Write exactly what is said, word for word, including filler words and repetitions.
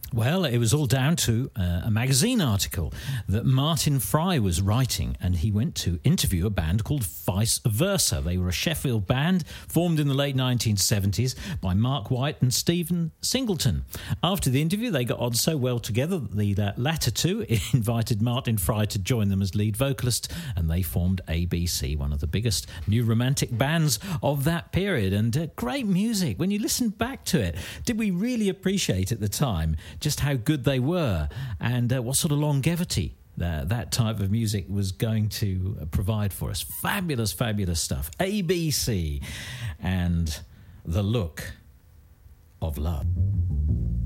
Well, it was all down to uh, a magazine article that Martin Fry was writing, and he went to interview a band called Vice Versa. They were a Sheffield band formed in the late nineteen seventies by Mark White and Stephen Singleton. After the interview, they got on so well together that the uh, latter two invited Martin Fry to join them as lead vocalist, and they formed A B C, one of the biggest new romantic bands of that period. And uh, great music. When you listen back to it, did we really appreciate at the time just how good they were, and uh, what sort of longevity uh, that type of music was going to uh, provide for us. Fabulous, fabulous stuff. A B C and The Look of Love.